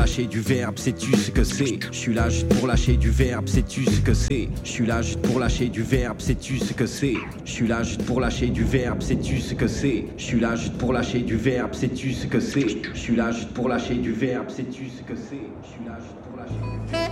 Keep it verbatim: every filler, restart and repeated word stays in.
lâcher du verbe, sais-tu ce que c'est? Je suis là juste pour lâcher du verbe, sais-tu ce que c'est? Je suis là juste pour lâcher du verbe, sais-tu ce que c'est? Je suis là juste pour lâcher du verbe, sais-tu ce que c'est? Je suis là juste pour lâcher du verbe, sais-tu ce que c'est? Je suis là juste pour lâcher du verbe, sais-tu ce que c'est? Je suis là juste pour lâcher du verbe.